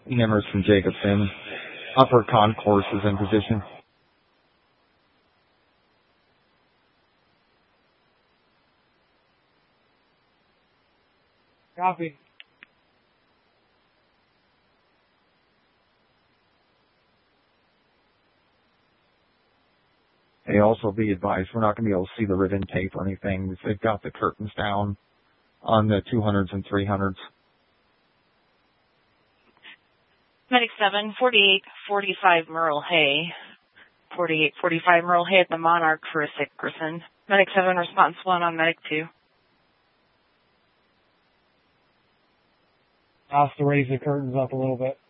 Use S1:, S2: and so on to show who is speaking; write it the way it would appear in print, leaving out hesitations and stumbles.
S1: Nimmers from Jacobson. Upper concourse is in position.
S2: Copy.
S1: Hey, also be advised, we're not going to be able to see the ribbon tape or anything. They've got the curtains down on the 200s and 300s.
S3: Medic 7, 4845 Merle Hay. 4845 Merle Hay at the Monarch for a sick person. Medic 7, response 1 on Medic 2.
S2: I'll have to raise the curtains up a little bit.